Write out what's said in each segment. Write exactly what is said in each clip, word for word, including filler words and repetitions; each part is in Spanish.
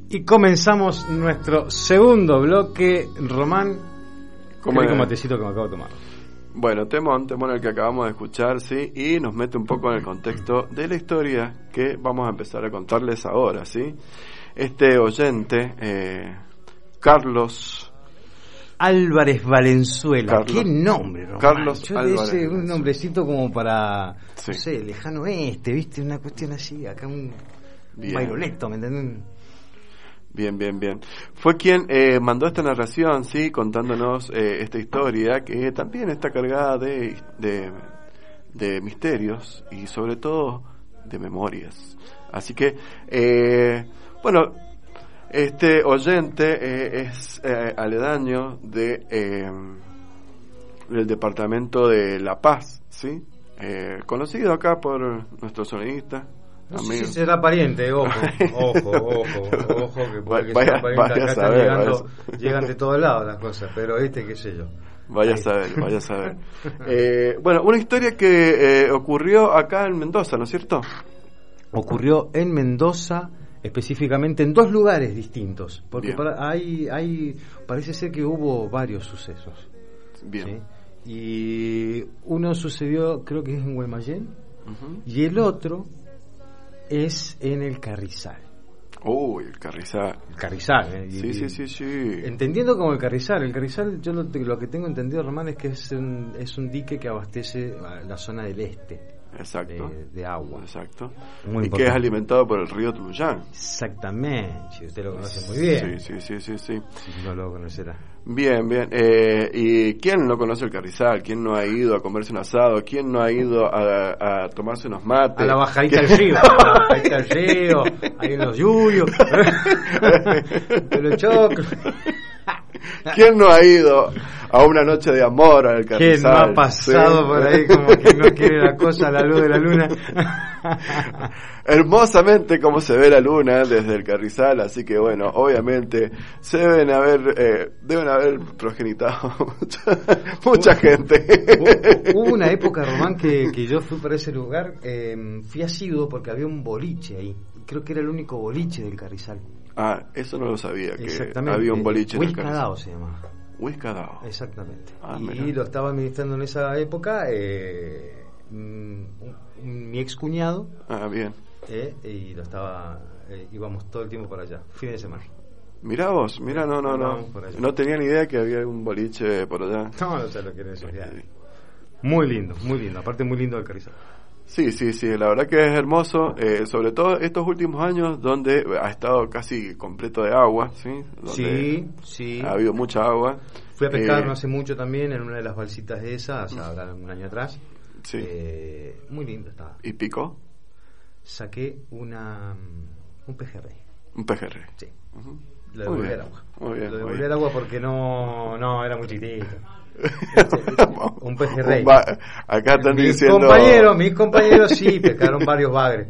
Y comenzamos nuestro segundo bloque. Román, ¿cómo qué es? rico matecito que me acabo de tomar. Bueno, temón, temón el que acabamos de escuchar, sí, y nos mete un poco en el contexto de la historia que vamos a empezar a contarles ahora, sí. Este oyente, eh, Carlos Álvarez Valenzuela. Carlos, qué nombre, Román. Carlos Yo Álvarez ese, un nombrecito como para, sí. no sé, lejano oeste, viste, una cuestión así, acá un, un bairoleto, ¿me entienden? Bien, bien, bien. Fue quien eh, mandó esta narración, sí, contándonos eh, esta historia que también está cargada de, de, de misterios y sobre todo de memorias. Así que, eh, bueno, este oyente eh, es eh, aledaño de eh, del departamento de La Paz, sí, eh, conocido acá por nuestro sonidista. No sé amigo. si será pariente, ojo, ojo, ojo, ojo, que puede que vaya, sea pariente, vaya acá a están saber, llegando, vaya. llegan de todos lados las cosas, pero este qué sé yo. Vaya a saber, vaya a saber. Eh, bueno, una historia que eh, ocurrió acá en Mendoza, ¿no es cierto? Ocurrió en Mendoza, específicamente en dos lugares distintos, porque Bien. para, hay, hay, parece ser que hubo varios sucesos. Bien. ¿Sí? Y uno sucedió, creo que es en Guaymallén, Uh-huh. y el otro es en el Carrizal. Uy, el Carrizal. El Carrizal, ¿eh? Sí, Y- sí, sí, sí. Entendiendo como el Carrizal, el Carrizal, yo lo, lo que tengo entendido, Román, es que es un, es un dique que abastece a la zona del este Exacto. de, de agua. Exacto. Muy y que es importante. alimentado por el río Tuyán. Exactamente, usted lo conoce muy bien. Sí, sí, sí, sí, sí. Si no lo conocerá. Bien, bien. Eh, ¿Y quién no conoce el Carrizal? ¿Quién no ha ido a comerse un asado? ¿Quién no ha ido a, a tomarse unos mates? A la bajadita del río, a la bajadita del río, ahí en los yuyos, de los choclos. ¿Quién no ha ido a una noche de amor al ¿Quién Carrizal? no ha pasado Sí. por ahí como que no quiere la cosa a la luz de la luna? Hermosamente como se ve la luna desde el Carrizal, así que bueno, obviamente se deben haber eh, deben haber progenitado mucha, mucha gente. Hubo hubo una época, Román, que, que yo fui para ese lugar, eh, fui asiduo porque había un boliche ahí. Creo que era el único boliche del Carrizal. Ah, eso no lo sabía, que Exactamente. había un boliche en el Carrizal. Huiscadao se llamaba. Huiscadao. Exactamente. Ah, y mira. lo estaba administrando en esa época eh, mm, un- un- mi ex cuñado, Ah, bien. eh, y lo estaba, eh, íbamos todo el tiempo para allá, fin de semana. Mirá vos, mirá, no, no, no. Vamos por allá. No tenía ni idea que había un boliche por allá. No, no sé lo que era eso. Ya. Muy lindo, muy lindo. Aparte, muy lindo el Carrizal. Sí, sí, sí, la verdad que es hermoso, eh, sobre todo estos últimos años donde ha estado casi completo de agua, ¿sí? Donde Sí, sí. ha habido mucha agua. Fui a pescar Eh, no hace mucho también en una de las balsitas de esas, o sea, habrá un año atrás. Sí. Eh, muy lindo estaba. ¿Y picó? Saqué una un pejerrey. Un pejerrey. Sí. Ujú. Lo Muy devolví bien, al agua. muy bien, Lo muy devolví bien. al agua porque no, no, era muy chiquitito. Un pejerrey. Un ba- Acá están Mis diciendo... compañeros, mis compañeros sí, pescaron varios bagres.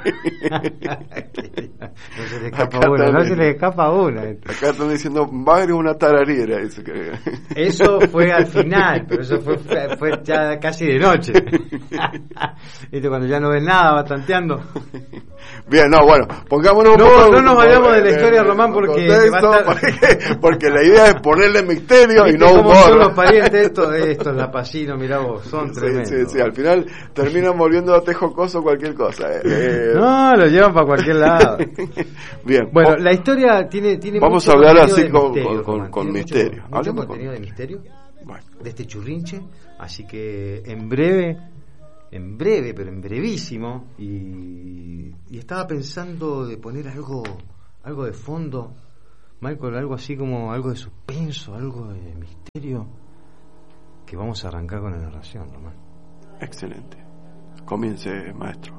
No se le escapa Acá una, no también. se le escapa una. Acá están diciendo, bagre una tarariera, dice que... Eso fue al final, pero eso fue, fue, fue ya casi de noche. ¿Viste? Cuando ya no ves nada, va tanteando. Bien, no, bueno, pongámonos un No, poco... no nos vayamos de la en- historia, en- Román, en porque contexto, va a estar- porque, porque la idea es ponerle misterio y ¿Viste no cómo humor. son los parientes estos? Estos, la Pacino, mirá vos, son Sí, tremendos. sí, sí, al final terminan volviendo a tejocoso cualquier cosa. eh, eh. No, lo llevan para cualquier lado. Bien, Bueno, o- la historia tiene, tiene Vamos mucho a hablar contenido así de con- misterio, con- Román. con Tiene misterio. Mucho, mucho Hablemos contenido con- de misterio bueno, de este churrinche, así que en breve, en breve, pero en brevísimo, y, y estaba pensando de poner algo, algo de fondo, Michael, algo así como algo de suspenso, algo de misterio, que vamos a arrancar con la narración, Román. excelente. Comience, maestro.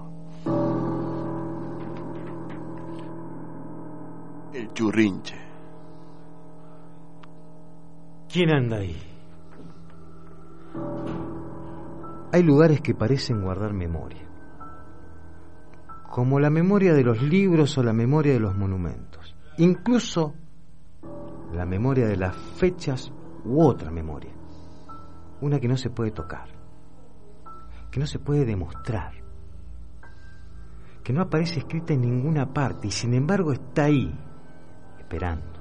El churrinche. ¿Quién anda ahí? Hay lugares que parecen guardar memoria, como la memoria de los libros o la memoria de los monumentos, incluso la memoria de las fechas u otra memoria, una que no se puede tocar, que no se puede demostrar, que no aparece escrita en ninguna parte y sin embargo está ahí, esperando.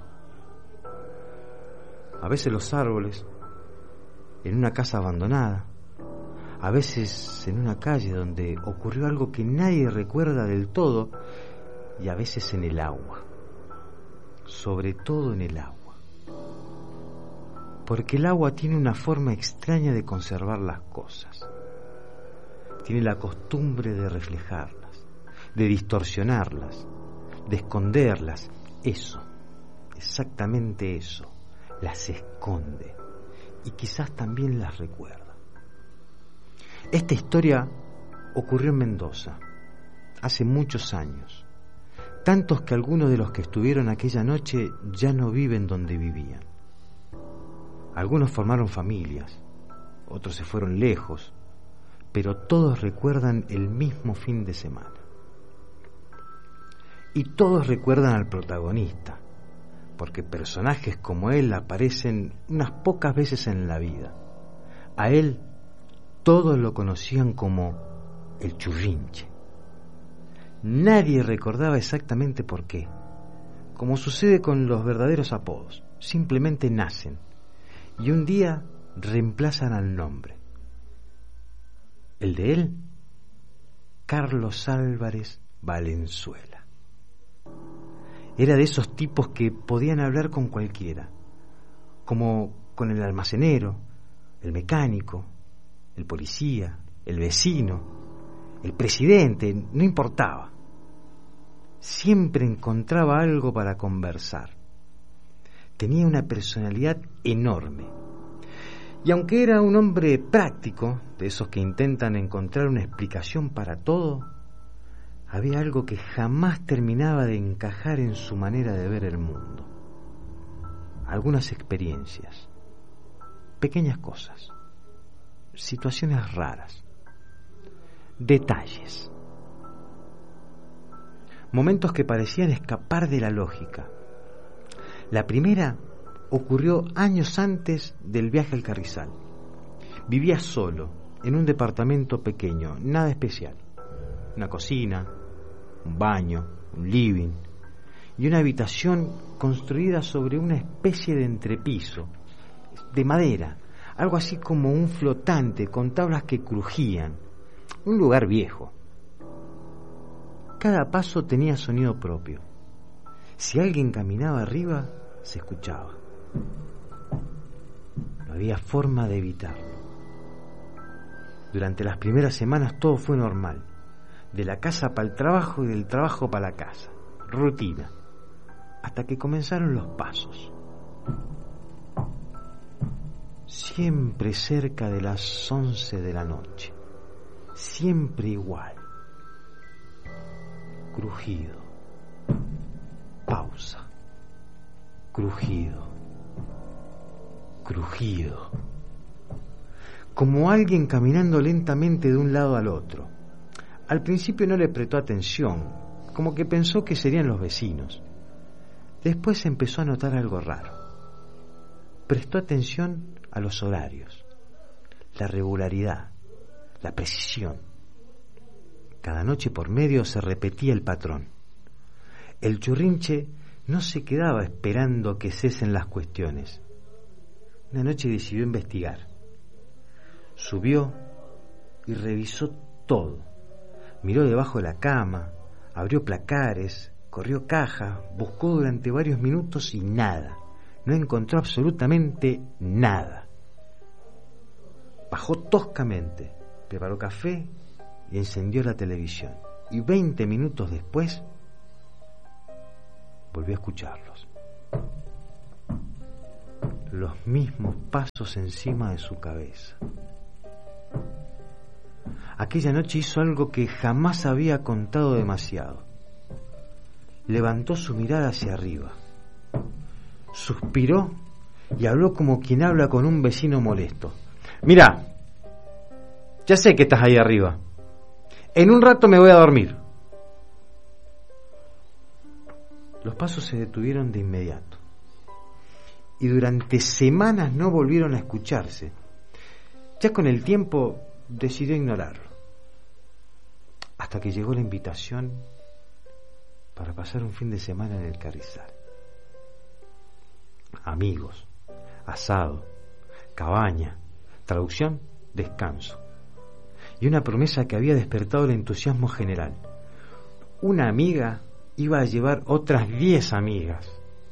A veces los árboles, en una casa abandonada, a veces en una calle donde ocurrió algo que nadie recuerda del todo, y a veces en el agua, sobre todo en el agua. Porque el agua tiene una forma extraña de conservar las cosas. Tiene la costumbre de reflejarlas, de distorsionarlas, de esconderlas. Eso, exactamente eso, las esconde y quizás también las recuerda. Esta historia ocurrió en Mendoza, hace muchos años, tantos que algunos de los que estuvieron aquella noche ya no viven donde vivían. Algunos formaron familias, otros se fueron lejos, pero todos recuerdan el mismo fin de semana. Y todos recuerdan al protagonista, porque personajes como él aparecen unas pocas veces en la vida. A él todos lo conocían como el Churrinche. Nadie recordaba exactamente por qué. Como sucede con los verdaderos apodos, simplemente nacen y un día reemplazan al nombre. El de él, Carlos Álvarez Valenzuela. Era de esos tipos que podían hablar con cualquiera, como con el almacenero, el mecánico, el policía, el vecino, el presidente, no importaba. Siempre encontraba algo para conversar. Tenía una personalidad enorme. Y aunque era un hombre práctico, de esos que intentan encontrar una explicación para todo, había algo que jamás terminaba de encajar en su manera de ver el mundo. Algunas experiencias, pequeñas cosas, situaciones raras, detalles, momentos que parecían escapar de la lógica. La primera ocurrió años antes del viaje al Carrizal. Vivía solo, en un departamento pequeño, nada especial. Una cocina, un baño, un living y una habitación construida sobre una especie de entrepiso, de madera, algo así como un flotante con tablas que crujían. Un lugar viejo. Cada paso tenía sonido propio. Si alguien caminaba arriba, se escuchaba. No había forma de evitarlo. Durante las primeras semanas todo fue normal. De la casa para el trabajo y del trabajo para la casa. Rutina. Hasta que comenzaron los pasos. Siempre cerca de las once de la noche. Siempre igual. Crujido. Pausa. Crujido. Crujido. Como alguien caminando lentamente de un lado al otro. Al principio no le prestó atención, como que pensó que serían los vecinos. Después empezó a notar algo raro. Prestó atención a los horarios, la regularidad, la precisión. Cada noche por medio se repetía el patrón. El Churrinche no se quedaba esperando que cesen las cuestiones. Una noche decidió investigar. Subió y revisó todo. Miró debajo de la cama, abrió placares, corrió cajas, buscó durante varios minutos y nada. No encontró absolutamente nada. Bajó toscamente, preparó café y encendió la televisión. Y veinte minutos después volvió a escucharlos. Los mismos pasos encima de su cabeza. Aquella noche hizo algo que jamás había contado demasiado. Levantó su mirada hacia arriba. Suspiró y habló como quien habla con un vecino molesto. Mira, ya sé que estás ahí arriba. En un rato me voy a dormir. Los pasos se detuvieron de inmediato. Y durante semanas no volvieron a escucharse. Ya con el tiempo decidió ignorarlo. Hasta que llegó la invitación para pasar un fin de semana en el Carrizal. amigos, asado, cabaña, traducción, descanso. Y una promesa que había despertado el entusiasmo general. Una amiga iba a llevar otras diez amigas.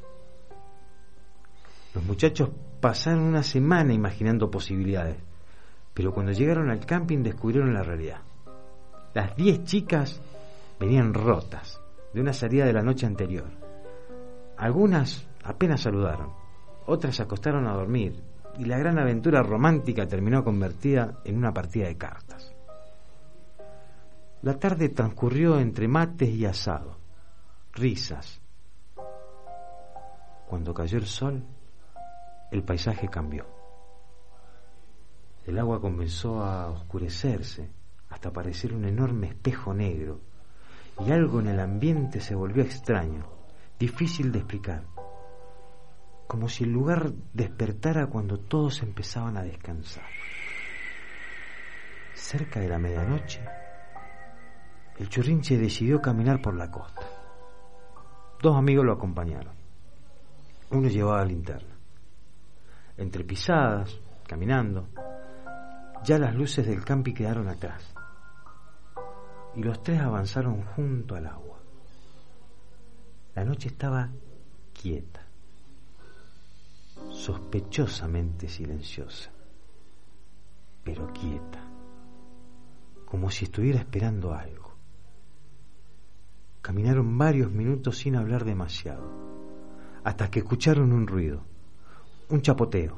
Los muchachos pasaron una semana imaginando posibilidades, pero cuando llegaron al camping descubrieron la realidad. Las diez chicas venían rotas de una salida de la noche anterior. Algunas apenas saludaron, otras se acostaron a dormir, y la gran aventura romántica terminó convertida en una partida de cartas. La tarde transcurrió entre mates y asado, risas. Cuando cayó el sol, el paisaje cambió. El agua comenzó a oscurecerse hasta parecer un enorme espejo negro, y algo en el ambiente se volvió extraño, difícil de explicar, como si el lugar despertara cuando todos empezaban a descansar. Cerca de la medianoche, el Churrinche decidió caminar por la costa. Dos amigos lo acompañaron. Uno llevaba linterna. Entre pisadas, caminando, ya las luces del campi quedaron atrás, y los tres avanzaron junto al agua. La noche estaba quieta, sospechosamente silenciosa, pero quieta, como si estuviera esperando algo. Caminaron varios minutos sin hablar demasiado, hasta que escucharon un ruido, un chapoteo.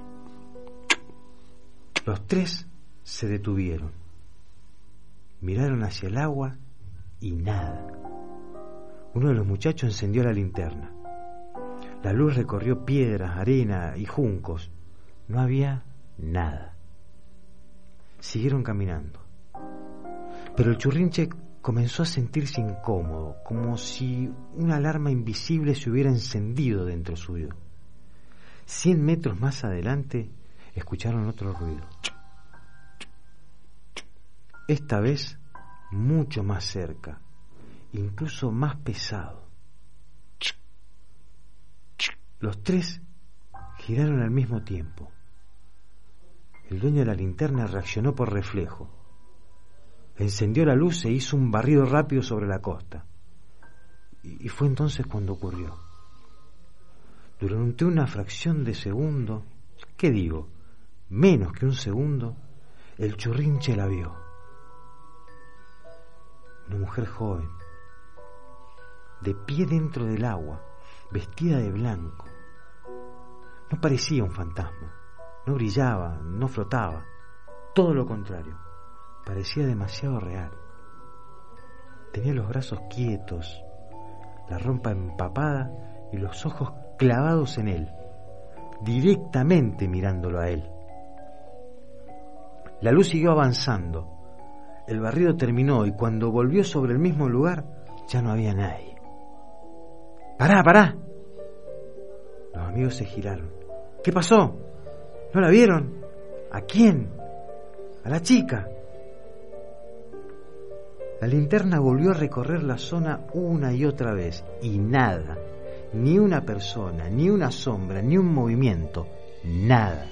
Los tres se detuvieron, miraron hacia el agua y nada. Uno de los muchachos encendió la linterna. La luz recorrió piedras, arena y juncos. No había nada. Siguieron caminando, pero el Churrinche comenzó a sentirse incómodo, como si una alarma invisible se hubiera encendido dentro suyo. Cien metros más adelante escucharon otro ruido. Esta vez mucho más cerca, incluso más pesado. Los tres giraron al mismo tiempo. El dueño de la linterna reaccionó por reflejo. Encendió la luz e hizo un barrido rápido sobre la costa. Y fue entonces cuando ocurrió. Durante una fracción de segundo, ¿qué digo? Menos que un segundo, el Churrinche la vio. Una mujer joven, de pie dentro del agua, vestida de blanco. No parecía un fantasma, no brillaba, no flotaba, todo lo contrario. Parecía demasiado real. Tenía los brazos quietos, la ropa empapada y los ojos clavados en él, directamente mirándolo a él. La luz siguió avanzando. El barrido terminó y cuando volvió sobre el mismo lugar ya no había nadie. ¡Pará, pará! Los amigos se giraron. ¿Qué pasó? ¿No la vieron? ¿A quién? ¿A la chica? La linterna volvió a recorrer la zona una y otra vez y nada, ni una persona, ni una sombra, ni un movimiento, nada.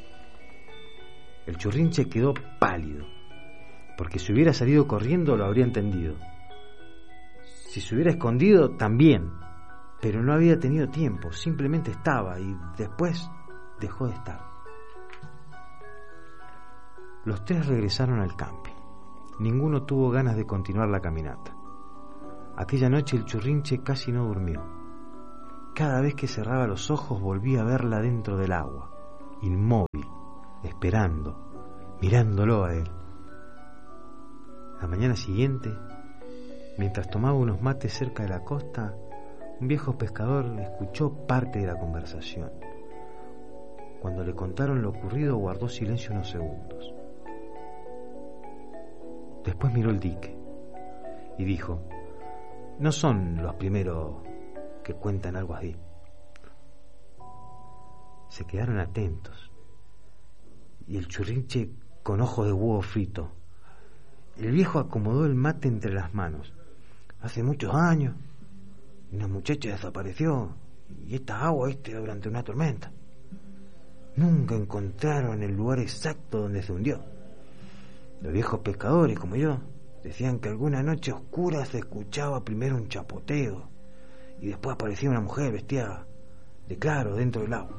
El Churrinche quedó pálido, porque si hubiera salido corriendo lo habría entendido. Si se hubiera escondido, también, pero no había tenido tiempo, simplemente estaba y después dejó de estar. Los tres regresaron al camping. Ninguno tuvo ganas de continuar la caminata. Aquella noche el Churrinche casi no durmió. Cada vez que cerraba los ojos volvía a verla dentro del agua, inmóvil, esperando, mirándolo a él. La mañana siguiente, mientras tomaba unos mates cerca de la costa, un viejo pescador escuchó parte de la conversación. Cuando le contaron lo ocurrido, guardó silencio unos segundos. Después miró el dique y dijo: no son los primeros que cuentan algo así. Se quedaron atentos y el Churrinche con ojos de huevo frito. El viejo acomodó el mate entre las manos. Hace muchos años una muchacha desapareció y esta agua, este, durante una tormenta. Nunca encontraron el lugar exacto donde se hundió. Los viejos pescadores, como yo, decían que alguna noche oscura se escuchaba primero un chapoteo y después aparecía una mujer vestida de claro dentro del agua.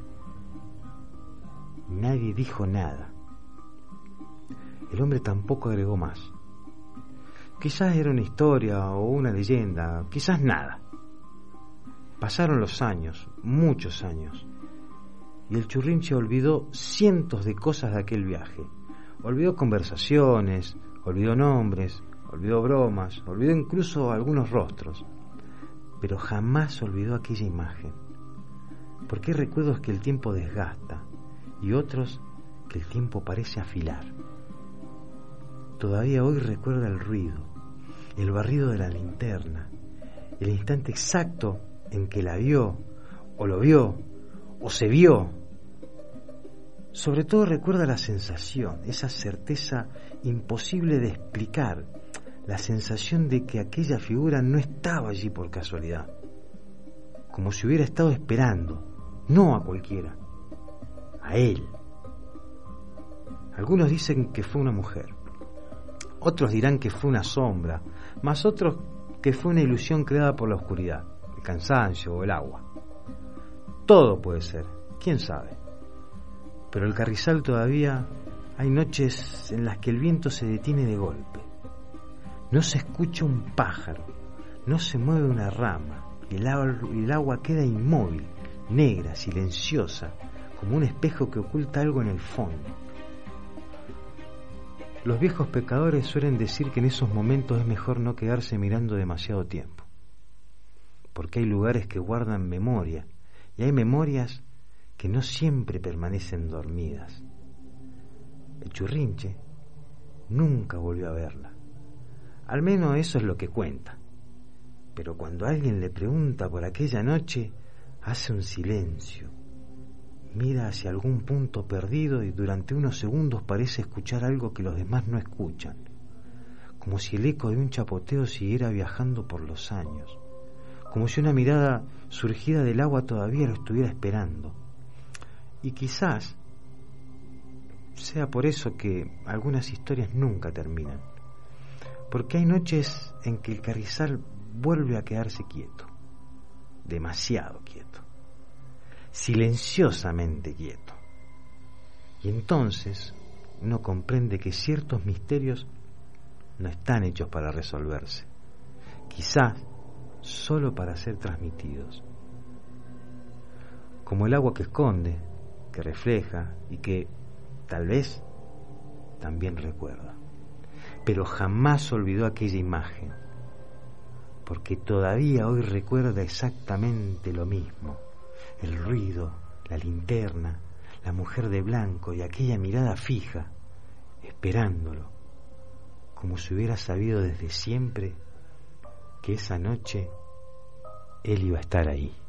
Nadie dijo nada. El hombre tampoco agregó más. Quizás era una historia o una leyenda, quizás nada. Pasaron los años, muchos años, y el Churrinche olvidó cientos de cosas de aquel viaje. Olvidó conversaciones, olvidó nombres, olvidó bromas, olvidó incluso algunos rostros, pero jamás olvidó aquella imagen, porque hay recuerdos que el tiempo desgasta y otros que el tiempo parece afilar. Todavía hoy recuerda el ruido, el barrido de la linterna, el instante exacto en que la vio, o lo vio, o se vio. Sobre todo recuerda la sensación, esa certeza imposible de explicar, la sensación de que aquella figura no estaba allí por casualidad, como si hubiera estado esperando, no a cualquiera, a él. Algunos dicen que fue una mujer, otros dirán que fue una sombra, más otros que fue una ilusión creada por la oscuridad, el cansancio o el agua. Todo puede ser, quién sabe. Pero el Carrizal todavía hay noches en las que el viento se detiene de golpe. No se escucha un pájaro, no se mueve una rama, y el agua, el agua queda inmóvil, negra, silenciosa, como un espejo que oculta algo en el fondo. Los viejos pescadores suelen decir que en esos momentos es mejor no quedarse mirando demasiado tiempo, porque hay lugares que guardan memoria, y hay memorias que no siempre permanecen dormidas. El Churrinche nunca volvió a verla, al menos eso es lo que cuenta, pero cuando alguien le pregunta por aquella noche, hace un silencio, mira hacia algún punto perdido y durante unos segundos parece escuchar algo que los demás no escuchan, como si el eco de un chapoteo siguiera viajando por los años, como si una mirada surgida del agua todavía lo estuviera esperando. Y quizás sea por eso que algunas historias nunca terminan, porque hay noches en que el Carrizal vuelve a quedarse quieto, demasiado quieto, silenciosamente quieto, y entonces uno comprende que ciertos misterios no están hechos para resolverse, quizás solo para ser transmitidos, como el agua que esconde, que refleja y que tal vez también recuerda, pero jamás olvidó aquella imagen, porque todavía hoy recuerda exactamente lo mismo: el ruido, la linterna, la mujer de blanco y aquella mirada fija, esperándolo, como si hubiera sabido desde siempre que esa noche él iba a estar ahí.